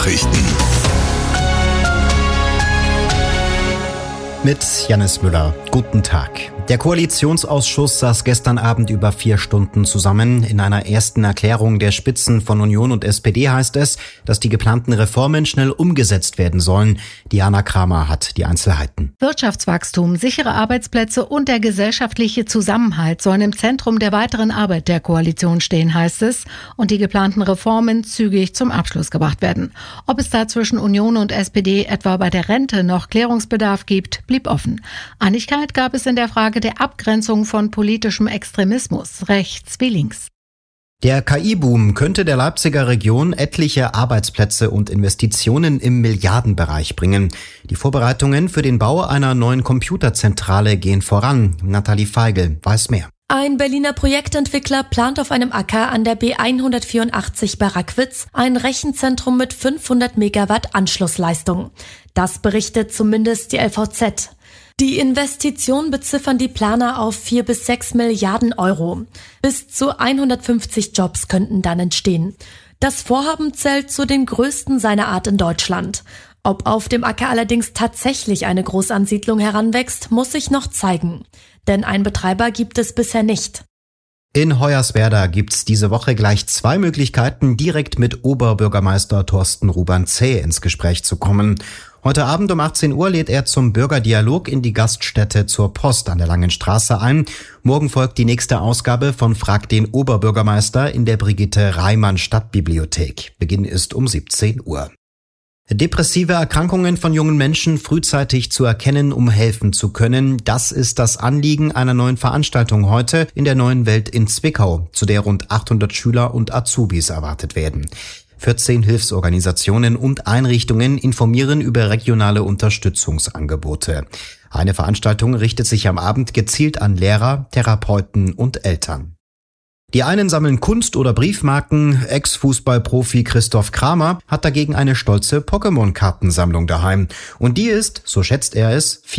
Nachrichten. Mit Jannis Müller. Guten Tag. Der Koalitionsausschuss saß gestern Abend über 4 Stunden zusammen. In einer ersten Erklärung der Spitzen von Union und SPD heißt es, dass die geplanten Reformen schnell umgesetzt werden sollen. Diana Kramer hat die Einzelheiten. Wirtschaftswachstum, sichere Arbeitsplätze und der gesellschaftliche Zusammenhalt sollen im Zentrum der weiteren Arbeit der Koalition stehen, heißt es, und die geplanten Reformen zügig zum Abschluss gebracht werden. Ob es da zwischen Union und SPD etwa bei der Rente noch Klärungsbedarf gibt, blieb offen. Einigkeit gab es in der Frage der Abgrenzung von politischem Extremismus, rechts wie links. Der KI-Boom könnte der Leipziger Region etliche Arbeitsplätze und Investitionen im Milliardenbereich bringen. Die Vorbereitungen für den Bau einer neuen Computerzentrale gehen voran. Nathalie Feigl weiß mehr. Ein Berliner Projektentwickler plant auf einem Acker an der B184 bei Rackwitz ein Rechenzentrum mit 500 Megawatt Anschlussleistung. Das berichtet zumindest die LVZ. Die Investition beziffern die Planer auf 4 bis 6 Milliarden Euro. Bis zu 150 Jobs könnten dann entstehen. Das Vorhaben zählt zu den größten seiner Art in Deutschland. Ob auf dem Acker allerdings tatsächlich eine Großansiedlung heranwächst, muss sich noch zeigen. Denn einen Betreiber gibt es bisher nicht. In Hoyerswerda gibt's diese Woche gleich 2 Möglichkeiten, direkt mit Oberbürgermeister Thorsten Ruban-Zäh ins Gespräch zu kommen. Heute Abend um 18 Uhr lädt er zum Bürgerdialog in die Gaststätte zur Post an der Langen Straße ein. Morgen folgt die nächste Ausgabe von Frag den Oberbürgermeister in der Brigitte Reimann Stadtbibliothek. Beginn ist um 17 Uhr. Depressive Erkrankungen von jungen Menschen frühzeitig zu erkennen, um helfen zu können, das ist das Anliegen einer neuen Veranstaltung heute in der Neuen Welt in Zwickau, zu der rund 800 Schüler und Azubis erwartet werden. 14 Hilfsorganisationen und Einrichtungen informieren über regionale Unterstützungsangebote. Eine Veranstaltung richtet sich am Abend gezielt an Lehrer, Therapeuten und Eltern. Die einen sammeln Kunst- oder Briefmarken. Ex-Fußballprofi Christoph Kramer hat dagegen eine stolze Pokémon-Kartensammlung daheim. Und die ist, so schätzt er es,